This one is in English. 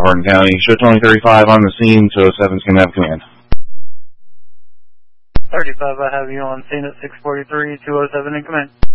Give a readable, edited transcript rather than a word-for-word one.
Hardin County. Show 2035 on the scene, 207's going to have command. 35, I have you on scene at 643, 207 in command.